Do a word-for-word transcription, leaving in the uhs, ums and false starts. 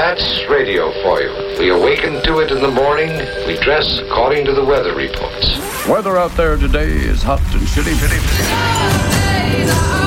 That's radio for you. We awaken to it in the morning. We dress according to the weather reports. Weather out there today is hot and shitty. shitty, shitty.